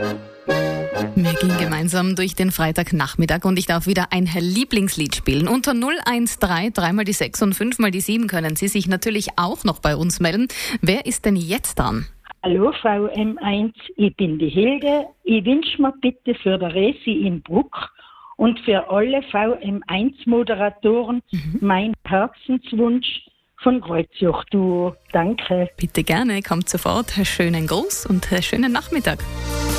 Wir gehen gemeinsam durch den Freitagnachmittag und ich darf wieder ein Lieblingslied spielen. Unter 013 3 mal die 6 und 5 mal die 7 können Sie sich natürlich auch noch bei uns melden. Wer ist denn jetzt dran? Hallo VM1, ich bin die Hilde. Ich wünsche mir bitte für der Resi in Bruck und für alle VM1-Moderatoren mein Herzenswunsch von Kreuzjoch-Duo. Danke. Bitte gerne, kommt sofort. Schönen Gruß und schönen Nachmittag.